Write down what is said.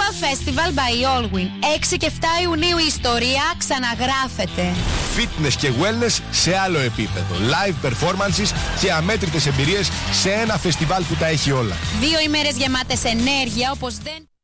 Summer Festival by Allwyn. 6 και 7 Ιουνίου η ιστορία ξαναγράφεται. Fitness και wellness σε άλλο επίπεδο. Live performances και αμέτρητες εμπειρίες σε ένα φεστιβάλ που τα έχει όλα. 2 ημέρες γεμάτες ενέργεια όπως δεν...